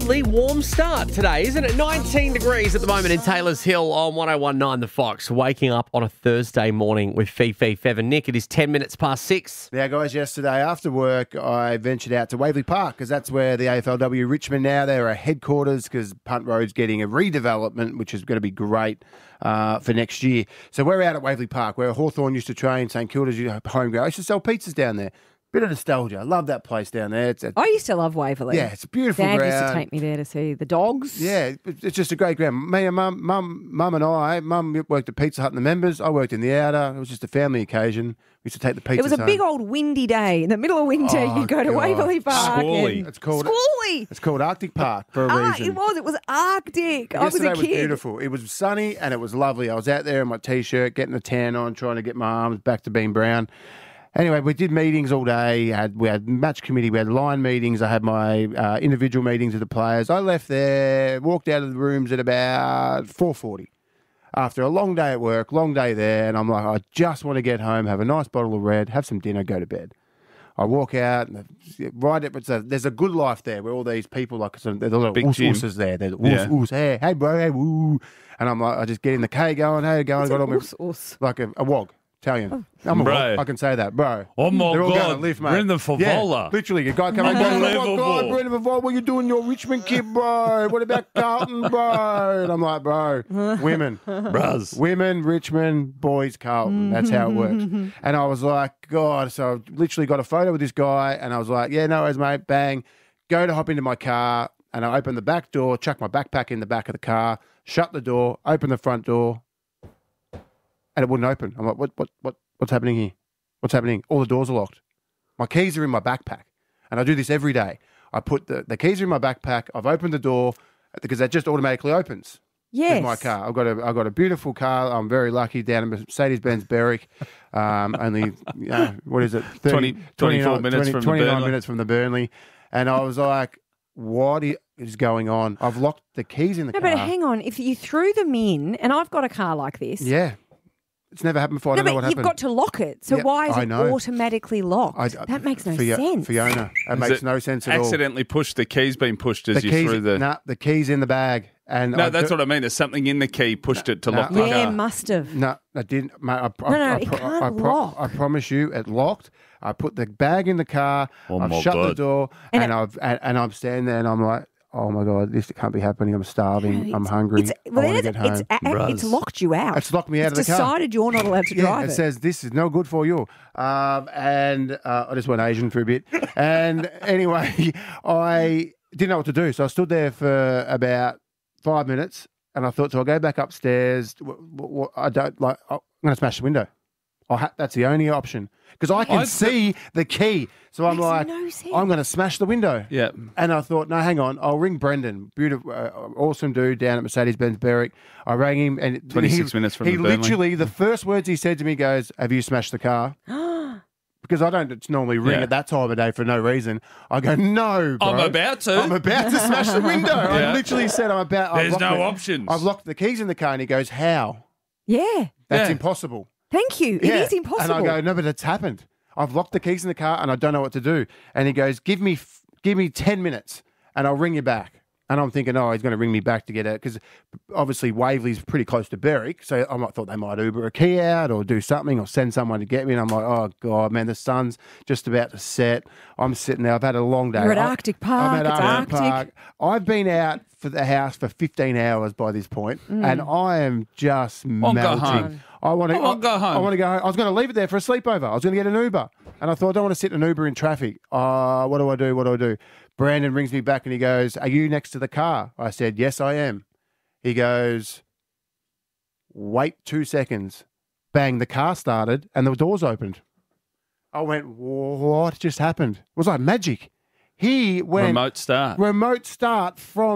unusually warm start today, isn't it? 19 degrees at the moment in Taylor's Hill on 101.9 The Fox. Waking up on a Thursday morning with Fifi, Fev and Nick. It is 10 minutes past 6. Now, guys, yesterday after work, I ventured out to Waverley Park because that's where the AFLW Richmond now, they're a headquarters because Punt Road's getting a redevelopment, which is going to be great for next year. So we're out at Waverley Park where Hawthorn used to train, St Kilda's home ground. I used to sell pizzas down there. Bit of nostalgia. I love that place down there. I used to love Waverley. Yeah, it's a beautiful Dad ground. used to take me there to see the dogs. Yeah, it's just a great ground. Me and Mum and I, Mum worked at Pizza Hut and the members. I worked in the outer. It was just a family occasion. We used to take the pizzas It was a home. big old windy day. In the middle of winter, you go to God. Waverley Park. Squally. It's called Squally. It's called Arctic Park for a reason. It was Arctic. I was Yesterday a was kid. beautiful. It was sunny and it was lovely. I was out there in my T-shirt, getting a tan on, trying to get my arms back to being brown. Anyway, we did meetings all day. We had match committee. We had line meetings. I had my individual meetings with the players. I left there, walked out of the rooms at about 4:40 after a long day at work, long day there, and I'm like, I just want to get home, have a nice bottle of red, have some dinner, go to bed. I walk out, and there's a good life there where all these people, like, there's a little oos there. There's oos, hey bro, hey woo. And I'm like, I just get in the K going, hey, going, got all my, like a wog. Italian. I'm a Bro. wog. I can say that, bro. Oh my They're all God, going to lift, mate. Brendan Favola. Yeah, literally, a guy coming going, oh my Unbelievable. God, Brendan Favola, what are you doing, your Richmond kid, bro? What about Carlton, bro? And I'm like, bro, women. Bros. Women, Richmond, boys, Carlton. That's how it works. And I was like, God. So I literally got a photo with this guy, and I was like, yeah, no worries, mate. Bang. Go to hop into my car, and I open the back door, chuck my backpack in the back of the car, shut the door, open the front door, and it wouldn't open. I'm like, what's happening here? What's happening? All the doors are locked. My keys are in my backpack, and I do this every day. I put the keys are in my backpack. I've opened the door because that just automatically opens. Yes. With my car. I've got a beautiful car. I'm very lucky down in Mercedes-Benz Berwick. Only, what is it? 24 minutes from the 29 Burnley. minutes from the Burnley. And I was like, what is going on? I've locked the keys in the car. No, but hang on. If you threw them in, and I've got a car like this. Yeah. It's never happened before. I don't know what you've happened. got to lock it. So Yeah, why is I it know. automatically locked? That makes no sense. Fiona, it Is makes it no sense at all. Accidentally pushed the keys being pushed as The you keys, threw the. the keys in the bag. And No, that's what I mean. There's something in the key pushed it to lock the Yeah, car. must have. No, I didn't. Mate, it can't lock. I promise you, it locked. I put the bag in the car. Oh I've my shut the God. door, and I'm standing there, and I'm like, oh my God, this can't be happening. I'm starving. I'm hungry. I want to get home. It's locked you out. It's locked me out of the car. Decided you're not allowed to drive it it. says this is no good for you. And I just went Asian for a bit. And anyway, I didn't know what to do. So I stood there for about 5 minutes and I thought, so I'll go back upstairs. I'm going to smash the window. That's the only option. Because I can see the key. So I'm like, I'm going to smash the window. Yeah. And I thought, no, hang on. I'll ring Brendan. Beautiful, awesome dude down at Mercedes-Benz Berwick. I rang him. And 26 minutes from the Burnley. He literally, the first words he said to me goes, have you smashed the car? Because I don't normally ring at that time of day for no reason. I go, no, bro. I'm about to. I'm about to smash the window. I literally said, There's no options. I've locked the keys in the car. And he goes, how? Yeah. That's impossible. Thank you. It is impossible. And I go, no, but it's happened. I've locked the keys in the car and I don't know what to do. And he goes, give me 10 minutes and I'll ring you back. And I'm thinking, oh, he's going to ring me back to get it. Because obviously Waverley's pretty close to Berwick. So I thought they might Uber a key out or do something or send someone to get me. And I'm like, oh, God, man, the sun's just about to set. I'm sitting there. I've had a long day. You're at Arctic Park. I'm at It's Arctic Arctic. Park. I've been out for the house for 15 hours by this point, and I am just melting. Go home. I want to go home. I want to go home. I was going to leave it there for a sleepover. I was going to get an Uber. And I thought, I don't want to sit in an Uber in traffic. What do I do? What do I do? Brandon rings me back and he goes, are you next to the car? I said, yes, I am. He goes, wait 2 seconds. Bang, the car started and the doors opened. I went, what just happened? It was like magic. He went Remote start. Remote start from